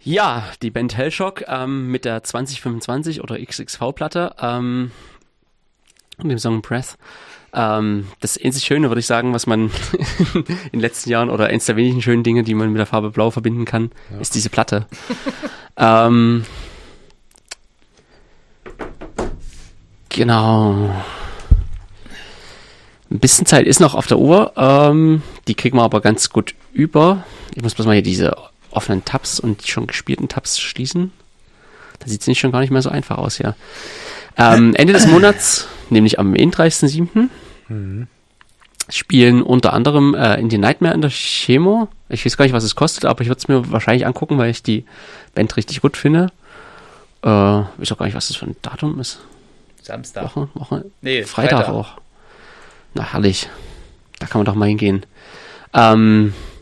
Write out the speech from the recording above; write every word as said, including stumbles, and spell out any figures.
Ja, die Band Hellshock ähm, mit der zwanzig fünfundzwanzig oder X X V-Platte ähm, und dem Song Breath. Ähm, das einzig Schöne, würde ich sagen, was man in den letzten Jahren oder eins der wenigen schönen Dinge, die man mit der Farbe Blau verbinden kann, ja. ist diese Platte. ähm, genau. Ein bisschen Zeit ist noch auf der Uhr. Ähm, die kriegen wir aber ganz gut über. Ich muss bloß mal hier diese offenen Tabs und die schon gespielten Tabs schließen. Da sieht es nicht schon gar nicht mehr so einfach aus hier. Ähm, Ende des Monats, nämlich am einunddreißigsten siebten Mhm. spielen unter anderem äh, in die Nightmare in der Chemo. Ich weiß gar nicht, was es kostet, aber ich würde es mir wahrscheinlich angucken, weil ich die Band richtig gut finde. Äh, ich weiß auch gar nicht, was das für ein Datum ist. Samstag. Woche, Woche? Nee, Freitag, Freitag auch. Na, herrlich. Da kann man doch mal hingehen. Ähm,